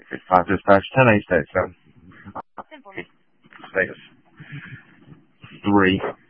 5 dispatch 10-8 status. What's in for me? Status 3.